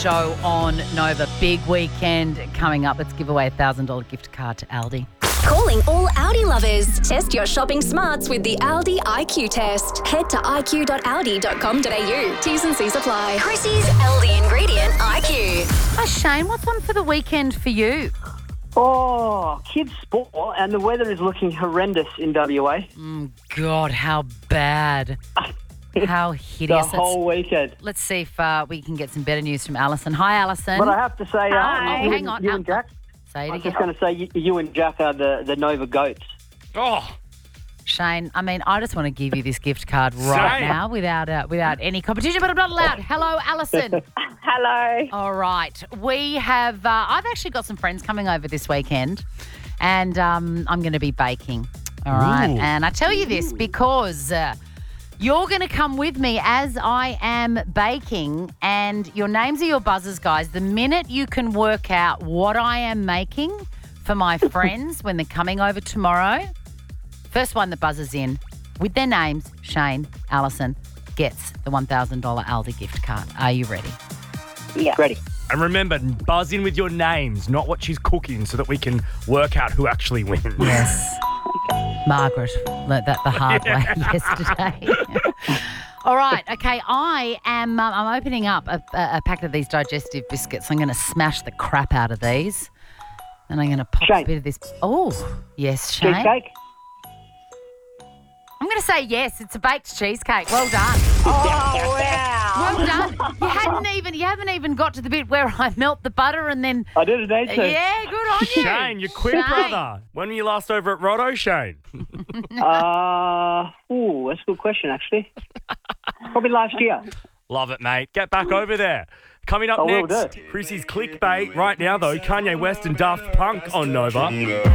Show on Nova. Big weekend coming up. Let's give away a $1,000 gift card to Aldi. Calling all Audi lovers. Test your shopping smarts with the Aldi IQ test. Head to iq.aldi.com.au. T's and C's apply. Chrissy's Aldi Ingredient IQ. Hi, Shane. What's on for the weekend for you? Oh, kids' sport, and the weather is looking horrendous in WA. God, how bad. How hideous. The whole weekend. Let's see if we can get some better news from Alison. Hi, Alison. But I have to say, Hi. you, Hang on. you and Jack, Say it I was again. just going to say, you and Jack are the Nova goats. Oh, Shane, I just want to give you this gift card right Shane. now without any competition, but I'm not allowed. Hello, Alison. Hello. All right. We have, I've actually got some friends coming over this weekend, and I'm going to be baking. All right. Ooh. And I tell you this because you're going to come with me as I am baking, and your names are your buzzers, guys. The minute you can work out what I am making for my friends when they're coming over tomorrow, first one that buzzes in with their names, Shane, Alison, gets the $1,000 Aldi gift card. Are you ready? Yeah. Ready. and remember, buzz in with your names, not what she's cooking, so that we can work out who actually wins. Yes. Margaret learnt that the hard way yesterday. All right. Okay. I'm opening up a packet of these digestive biscuits. I'm going to smash the crap out of these. And I'm going to pop Shane. a bit of this. Oh, yes, Shane. Cheesecake? I'm going to say yes. It's a baked cheesecake. Well done. Oh, wow. Well done. You haven't even got to the bit where I melt the butter and then. I didn't need to. Yeah, good on you. Shane, you're quick, Shane. brother. When were you last over at Roto, Shane? That's a good question, actually. Probably last year. Love it, mate. Get back over there. Coming up I will next, do. Chrissy's clickbait. Right now, though, Kanye West and Daft Punk on Nova.